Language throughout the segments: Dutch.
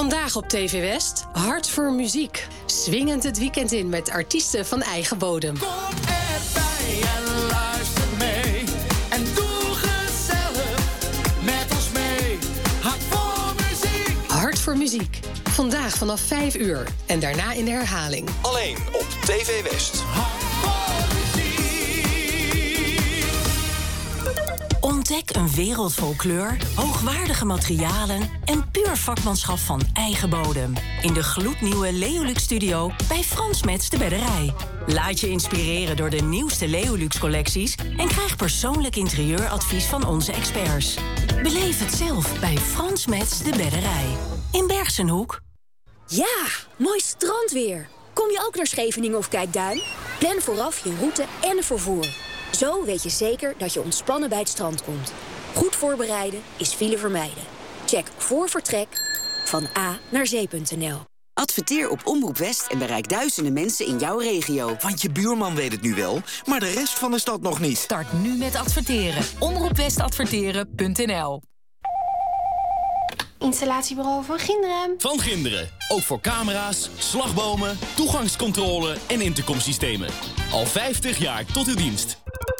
Vandaag op TV West, Hart voor Muziek. Swingend het weekend in met artiesten van eigen bodem. Kom erbij en luister mee. En doe gezellig met ons mee. Hart voor muziek. Hart voor Muziek. Vandaag vanaf 5 uur en daarna in de herhaling. Alleen op TV West. Hart voor muziek. Ontdek een wereld vol kleur, hoogwaardige materialen en puur vakmanschap van eigen bodem. In de gloednieuwe Leolux Studio bij Frans Metz de Bedderij. Laat je inspireren door de nieuwste Leolux-collecties en krijg persoonlijk interieuradvies van onze experts. Beleef het zelf bij Frans Metz de Bedderij. In Bergsenhoek. Ja, mooi strandweer. Kom je ook naar Scheveningen of Kijkduin? Plan vooraf je route en vervoer. Zo weet je zeker dat je ontspannen bij het strand komt. Goed voorbereiden is file vermijden. Check voor vertrek van A naar zee.nl. Adverteer op Omroep West en bereik duizenden mensen in jouw regio. Want je buurman weet het nu wel, maar de rest van de stad nog niet. Start nu met adverteren. Omroepwestadverteren.nl. Installatiebureau Van Ginderen. Van Ginderen. Ook voor camera's, slagbomen, toegangscontrole en intercomsystemen. Al 50 jaar tot uw dienst.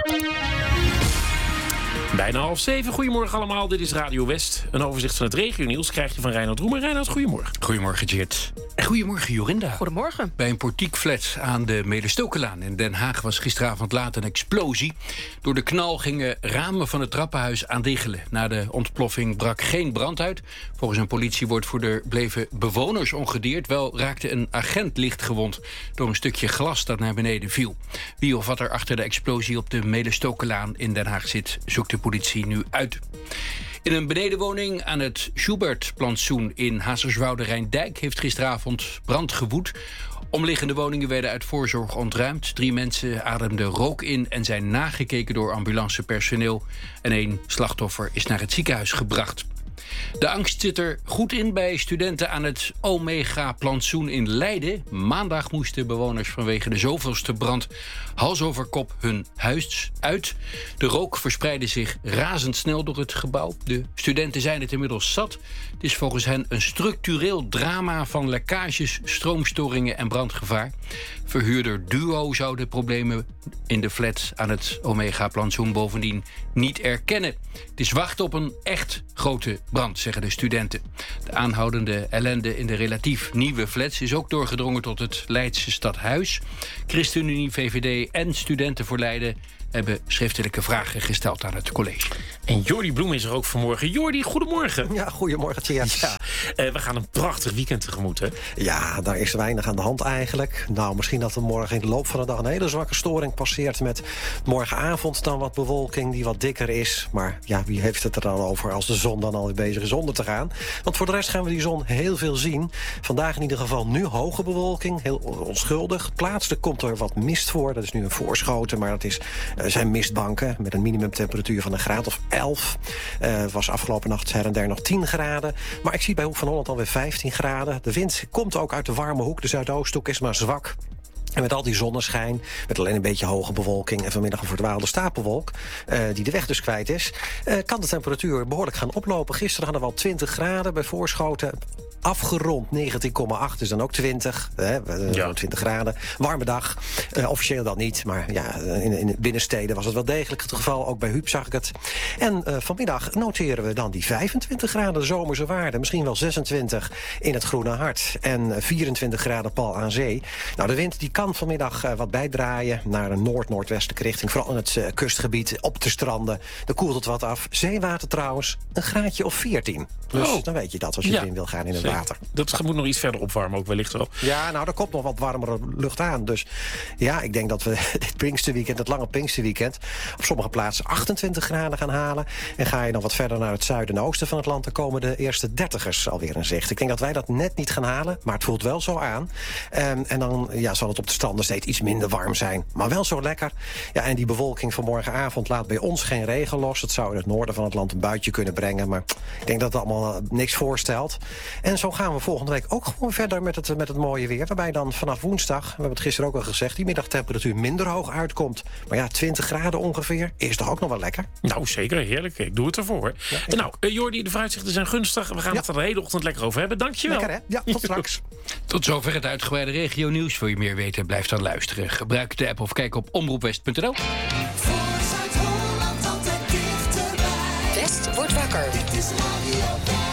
Bijna 6:30. Goedemorgen allemaal, dit is Radio West. Een overzicht van het regionieuws krijg je van Reinoud Roemer. Reinoud, goedemorgen. Goedemorgen, Geert. En goedemorgen, Jorinda. Goedemorgen. Bij een portiekflat aan de Medestokenlaan in Den Haag was gisteravond laat een explosie. Door de knal gingen ramen van het trappenhuis aan diggelen. Na de ontploffing brak geen brand uit. Volgens een politiewoordvoerder bleven bewoners ongedeerd. Wel raakte een agent licht gewond door een stukje glas dat naar beneden viel. Wie of wat er achter de explosie op de Medestokenlaan in Den Haag zit, zoekt de politie nu uit. In een benedenwoning aan het Schubertplantsoen in Hazerswoude-Rijndijk heeft gisteravond brand gewoed. Omliggende woningen werden uit voorzorg ontruimd. 3 mensen ademden rook in en zijn nagekeken door ambulancepersoneel. En 1 slachtoffer is naar het ziekenhuis gebracht. De angst zit er goed in bij studenten aan het Omega-plantsoen in Leiden. Maandag moesten bewoners vanwege de zoveelste brand hals over kop hun huis uit. De rook verspreidde zich razendsnel door het gebouw. De studenten zijn het inmiddels zat. Het is volgens hen een structureel drama van lekkages, stroomstoringen en brandgevaar. Verhuurder Duo zou de problemen in de flat aan het Omega-plantsoen bovendien niet erkennen. Het is wachten op een echt grote brand, zeggen de studenten. De aanhoudende ellende in de relatief nieuwe flats is ook doorgedrongen tot het Leidse stadhuis. ChristenUnie, VVD en Studenten voor Leiden hebben schriftelijke vragen gesteld aan het college. En Jordi Bloem is er ook vanmorgen. Jordi, goedemorgen. Ja, goedemorgen, Thierry. Ja, we gaan een prachtig weekend tegemoet, hè? Ja, daar is weinig aan de hand eigenlijk. Nou, misschien dat er morgen in de loop van de dag een hele zwakke storing passeert met morgenavond dan wat bewolking die wat dikker is. Maar ja, wie heeft het er dan over als de zon dan alweer bezig is onder te gaan? Want voor de rest gaan we die zon heel veel zien. Vandaag in ieder geval nu hoge bewolking, heel onschuldig. Plaatselijk komt er wat mist voor. Dat is nu een voorschoten, maar dat zijn mistbanken met een minimumtemperatuur van een graad of 11. Het was afgelopen nacht her en der nog 10 graden. Maar ik zie bij Hoek van Holland alweer 15 graden. De wind komt ook uit de warme hoek. De zuidoosthoek is maar zwak. En met al die zonneschijn, met alleen een beetje hoge bewolking en vanmiddag een verdwaalde stapelwolk, die de weg dus kwijt is, kan de temperatuur behoorlijk gaan oplopen. Gisteren hadden we al 20 graden bij Voorschoten. Afgerond 19,8 is dan ook 20. 20 graden. Warme dag. Officieel dan niet. Maar ja, in de binnensteden was het wel degelijk het geval. Ook bij Huub zag ik het. En vanmiddag noteren we dan die 25 graden zomerse waarde. Misschien wel 26 in het Groene Hart. En 24 graden pal aan zee. Nou, de wind die kan vanmiddag wat bijdraaien naar een noord-noordwestelijke richting. Vooral in het kustgebied, op de stranden. Er koelt het wat af. Zeewater trouwens, een graadje of 14. Dus dan weet je dat als je erin wil gaan in het water. Dat moet nog iets verder opwarmen ook wellicht wel. Ja, nou, er komt nog wat warmere lucht aan. Dus ja, ik denk dat we dit Pinksterweekend, het lange Pinksterweekend, op sommige plaatsen 28 graden gaan halen. En ga je nog wat verder naar het zuiden en oosten van het land, dan komen de eerste 30ers alweer in zicht. Ik denk dat wij dat net niet gaan halen, maar het voelt wel zo aan. En dan zal het op de stranden steeds iets minder warm zijn. Maar wel zo lekker. Ja, en die bewolking van morgenavond laat bij ons geen regen los. Het zou in het noorden van het land een buitje kunnen brengen. Maar ik denk dat het allemaal niks voorstelt. En zo zo gaan we volgende week ook gewoon verder met het mooie weer. Waarbij dan vanaf woensdag, we hebben het gisteren ook al gezegd, die middagtemperatuur minder hoog uitkomt. Maar ja, 20 graden ongeveer is toch ook nog wel lekker? Nou, zeker. Heerlijk. Ik doe het ervoor. Ja, nou, Jordi, de vooruitzichten zijn gunstig. We gaan het er de hele ochtend lekker over hebben. Dankjewel. Lekker, hè? Ja, tot straks. Tot zover het uitgebreide regionieuws. Wil je meer weten, blijf dan luisteren. Gebruik de app of kijk op omroepwest.nl. West wordt wakker. Dit is Radio West.